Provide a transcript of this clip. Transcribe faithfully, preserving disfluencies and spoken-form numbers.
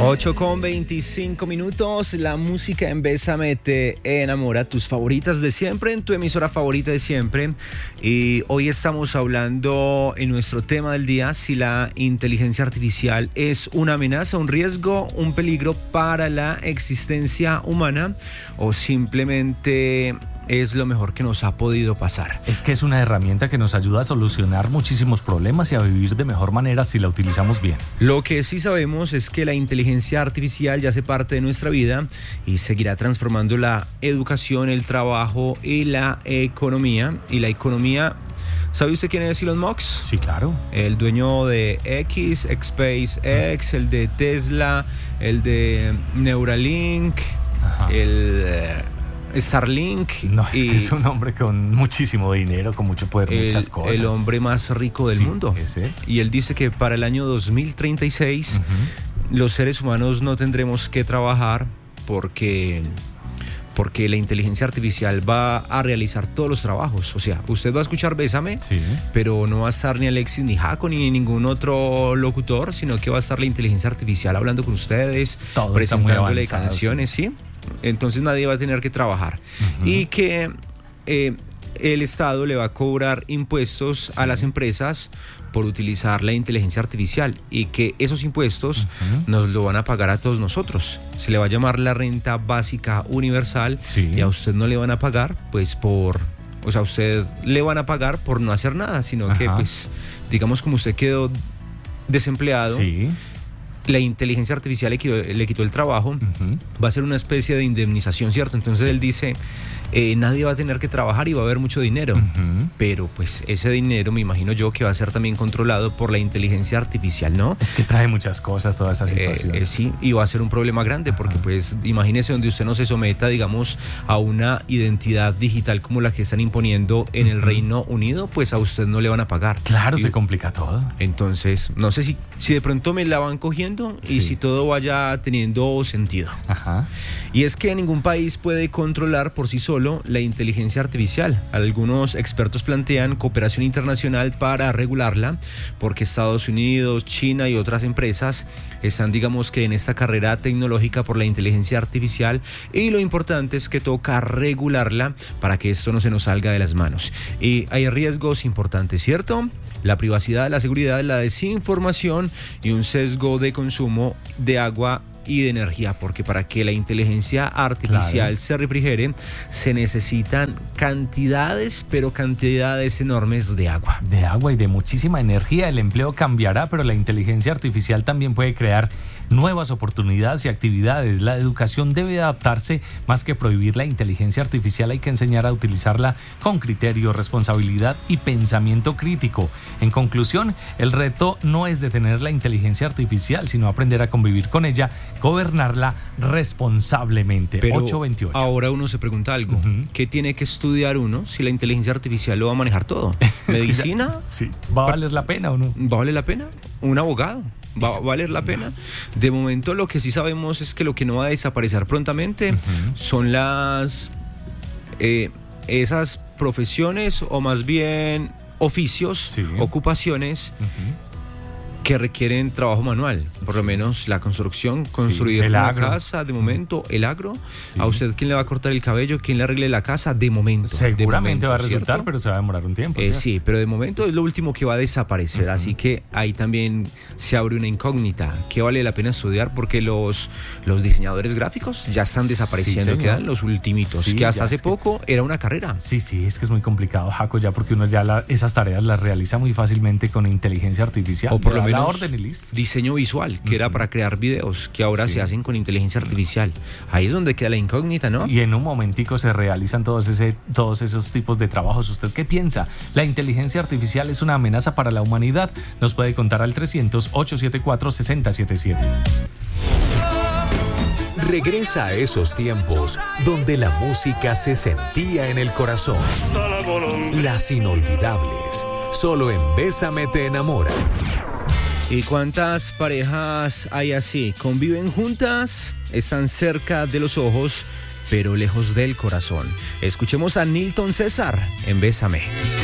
ocho con veinticinco minutos, la música en Bésame te enamora, tus favoritas de siempre, en tu emisora favorita de siempre. Y hoy estamos hablando en nuestro tema del día si la inteligencia artificial es una amenaza, un riesgo, un peligro para la existencia humana o simplemente es lo mejor que nos ha podido pasar. Es que es una herramienta que nos ayuda a solucionar muchísimos problemas y a vivir de mejor manera si la utilizamos bien. Lo que sí sabemos es que la inteligencia artificial ya hace parte de nuestra vida y seguirá transformando la educación, el trabajo y la economía. Y la economía, ¿sabe usted quién es Elon Musk? Sí, claro. El dueño de X, SpaceX, el de Tesla, el de Neuralink, Ajá. el... Eh, Starlink. No, es, y que es un hombre con muchísimo dinero, con mucho poder, el, muchas cosas. El hombre más rico del sí, mundo. ¿ese? Y él dice que para el año dos mil treinta y seis uh-huh. los seres humanos no tendremos que trabajar porque, porque la inteligencia artificial va a realizar todos los trabajos. O sea, usted va a escuchar Bésame, sí. pero no va a estar ni Alexis, ni Jaco, ni ningún otro locutor, sino que va a estar la inteligencia artificial hablando con ustedes, todo presentándole canciones, ¿sí? ¿sí? Entonces nadie va a tener que trabajar uh-huh. y que eh, el Estado le va a cobrar impuestos sí. a las empresas por utilizar la inteligencia artificial y que esos impuestos uh-huh. nos lo van a pagar a todos nosotros. Se le va a llamar la renta básica universal sí. y a usted no le van a pagar pues por, o sea, a usted le van a pagar por no hacer nada, sino uh-huh. que pues digamos como usted quedó desempleado. Sí. La inteligencia artificial le quitó, le quitó el trabajo, uh-huh. va a ser una especie de indemnización, ¿cierto? Entonces él dice, eh, nadie va a tener que trabajar y va a haber mucho dinero, uh-huh. pero pues ese dinero me imagino yo que va a ser también controlado por la inteligencia artificial, ¿no? Es que trae muchas cosas toda esa situación. Eh, eh, sí, y va a ser un problema grande uh-huh. porque pues imagínese donde usted no se someta, digamos, a una identidad digital como la que están imponiendo en uh-huh. el Reino Unido, pues a usted no le van a pagar. Claro, y, se complica todo. Entonces, no sé si, si de pronto me la van cogiendo y sí. si todo vaya teniendo sentido. Ajá. Y es que ningún país puede controlar por sí solo la inteligencia artificial. Algunos expertos plantean cooperación internacional para regularla, porque Estados Unidos, China y otras empresas están, digamos que en esta carrera tecnológica por la inteligencia artificial, y lo importante es que toca regularla para que esto no se nos salga de las manos. Y hay riesgos importantes, ¿cierto? La privacidad, la seguridad, la desinformación y un sesgo de consumo de agua y de energía, porque para que la inteligencia artificial claro. se refrigere se necesitan cantidades, pero cantidades enormes de agua. De agua y de muchísima energía. El empleo cambiará, pero la inteligencia artificial también puede crear nuevas oportunidades y actividades. La educación debe adaptarse, más que prohibir la inteligencia artificial, hay que enseñar a utilizarla con criterio, responsabilidad y pensamiento crítico. En conclusión, el reto no es detener la inteligencia artificial, sino aprender a convivir con ella, gobernarla responsablemente. Pero ocho veintiocho. Ahora uno se pregunta algo, uh-huh. ¿qué tiene que estudiar uno si la inteligencia artificial lo va a manejar todo? ¿Medicina? Ya, sí. ¿Va a valer la pena o no? ¿Va a valer la pena? ¿Un abogado? ¿Va a valer la pena? De momento lo que sí sabemos es que lo que no va a desaparecer prontamente uh-huh. son las eh, esas profesiones o más bien oficios, sí. ocupaciones uh-huh. que requieren trabajo manual, por sí. lo menos la construcción, construir sí, una agro. casa, de momento, el agro. Sí. ¿A usted quién le va a cortar el cabello? ¿Quién le arregle la casa? De momento. Seguramente de momento, va a resultar, ¿cierto? Pero se va a demorar un tiempo. Eh, sí, pero de momento es lo último que va a desaparecer, uh-huh. así que ahí también se abre una incógnita. ¿Qué vale la pena estudiar? Porque los, los diseñadores gráficos ya están desapareciendo, sí, quedan los ultimitos, sí, que hasta hace poco que... era una carrera. Sí, sí, es que es muy complicado, Jaco, ya porque uno ya la, esas tareas las realiza muy fácilmente con inteligencia artificial. O por lo menos la orden y listo. Diseño visual, que uh-huh. era para crear videos, que ahora sí. se hacen con inteligencia artificial. Ahí es donde queda la incógnita, ¿no? Y en un momentico se realizan todos, ese, todos esos tipos de trabajos. ¿Usted qué piensa? ¿La inteligencia artificial es una amenaza para la humanidad? Nos puede contar al trescientos, ochocientos setenta y cuatro, sesenta setenta y siete. Regresa a esos tiempos donde la música se sentía en el corazón. Las inolvidables. Solo en Bésame te enamora. ¿Y cuántas parejas hay así? Conviven juntas, están cerca de los ojos, pero lejos del corazón. Escuchemos a Nilton César en Bésame.